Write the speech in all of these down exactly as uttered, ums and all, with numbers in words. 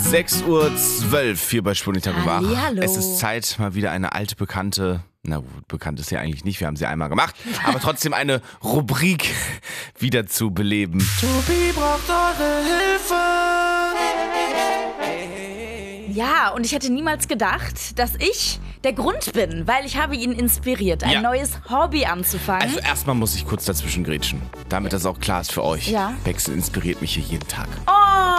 sechs Uhr zwölf hier bei Sputnik Wach. Hallihallo. Es ist Zeit, mal wieder eine alte Bekannte, na gut, bekannt ist sie eigentlich nicht, wir haben sie einmal gemacht, aber trotzdem eine Rubrik wieder zu beleben. Tobi braucht eure Hilfe. Ja, und ich hätte niemals gedacht, dass ich der Grund bin, weil ich habe ihn inspiriert, ein Ja. neues Hobby anzufangen. Also erstmal muss ich kurz dazwischen grätschen, damit das auch klar ist für euch. Ja. Wechsel inspiriert mich hier jeden Tag. Oh,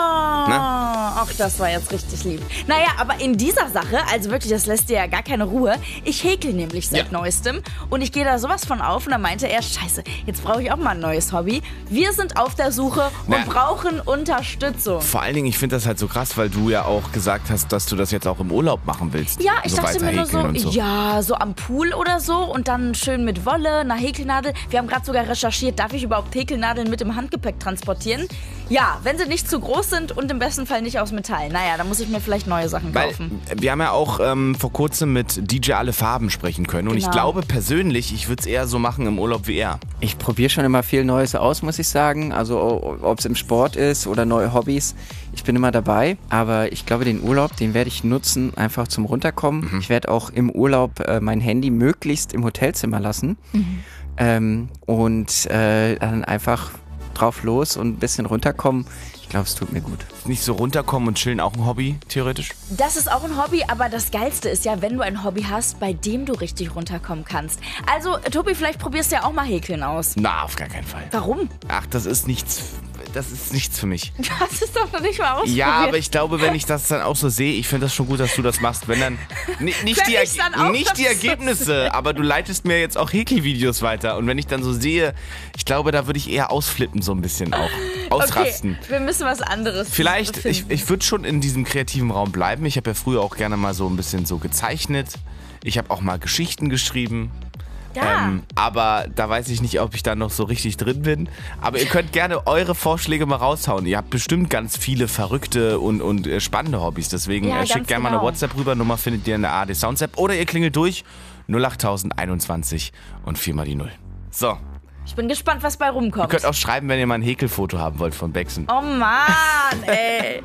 Na? ach, das war jetzt richtig lieb. Naja, aber in dieser Sache, also wirklich, das lässt dir ja gar keine Ruhe. Ich häkel nämlich seit Ja. Neuestem und ich gehe da sowas von auf und dann meinte er, scheiße, jetzt brauche ich auch mal ein neues Hobby. Wir sind auf der Suche und Na. brauchen Unterstützung. Vor allen Dingen, ich finde das halt so krass, weil du ja auch gesagt hast, dass du das jetzt auch im Urlaub machen willst. Ja, ich so dachte mir nur so, weiterhäkeln und so. ja, so am Pool oder so und dann schön mit Wolle, einer Häkelnadel. Wir haben gerade sogar recherchiert, darf ich überhaupt Häkelnadeln mit im Handgepäck transportieren? Ja, wenn sie nicht zu groß sind und im besten Fall nicht aus Metall. Naja, dann muss ich mir vielleicht neue Sachen Weil kaufen. wir haben ja auch ähm, vor kurzem mit D J Alle Farben sprechen können. Und ich Genau. glaube persönlich, ich würde es eher so machen im Urlaub wie er. Ich probiere schon immer viel Neues aus, muss ich sagen. Also ob es im Sport ist oder neue Hobbys. Ich bin immer dabei. Aber ich glaube, den Urlaub, den werde ich nutzen, einfach zum Runterkommen. Mhm. Ich werde auch im Urlaub äh, mein Handy möglichst im Hotelzimmer lassen. Mhm. Ähm, und äh, dann einfach drauf los und ein bisschen runterkommen. Ich glaube, es tut mir gut. Nicht so runterkommen und chillen auch ein Hobby, theoretisch? Das ist auch ein Hobby, aber das Geilste ist ja, wenn du ein Hobby hast, bei dem du richtig runterkommen kannst. Also, äh, Tobi, vielleicht probierst du ja auch mal Häkeln aus. Na, auf gar keinen Fall. Warum? Ach, das ist nichts. Das ist nichts für mich. Du hast es doch noch nicht mal ausprobiert. Ja, aber ich glaube, wenn ich das dann auch so sehe, ich finde das schon gut, dass du das machst. Wenn dann nicht, nicht, Wenn die, ich's dann auch nicht die noch so Ergebnisse, aber du leitest mir jetzt auch Häkelvideos weiter. Und wenn ich dann so sehe, ich glaube, da würde ich eher ausflippen so ein bisschen auch. Ausrasten. Okay, wir müssen was anderes Vielleicht, finden. ich, ich würde schon in diesem kreativen Raum bleiben. Ich habe ja früher auch gerne mal so ein bisschen so gezeichnet. Ich habe auch mal Geschichten geschrieben. Ja. Ähm, aber da weiß ich nicht, ob ich da noch so richtig drin bin. Aber ihr könnt gerne eure Vorschläge mal raushauen. Ihr habt bestimmt ganz viele verrückte und, und äh, spannende Hobbys. Deswegen Ja, äh, ganz schickt gerne mal eine genau. WhatsApp rüber. Nummer findet ihr in der A R D Sounds App. Oder ihr klingelt durch null acht einundzwanzig und viermal die Null. So, ihr Ich bin gespannt, was bei rumkommt. könnt auch schreiben, wenn ihr mal ein Häkelfoto haben wollt von Bexen. Oh Mann, ey.